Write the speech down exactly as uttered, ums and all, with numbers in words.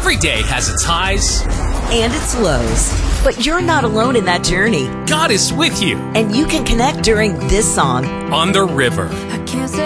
Every day has its highs and its lows. But you're not alone in that journey. God is with you. And you can connect during this song on the river. I can't